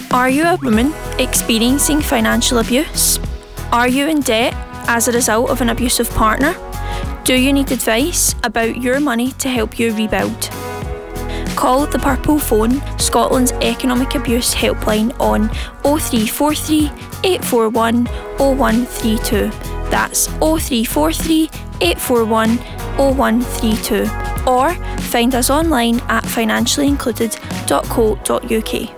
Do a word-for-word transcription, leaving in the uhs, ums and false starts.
Are you a woman experiencing financial abuse? Are you in debt as a result of an abusive partner? Do you need advice about your money to help you rebuild? Call the Purple Phone, Scotland's economic abuse helpline on oh three four three, eight four one, oh one three two. That's oh three four three, eight four one, oh one three two. Or find us online at financially included dot co dot uk.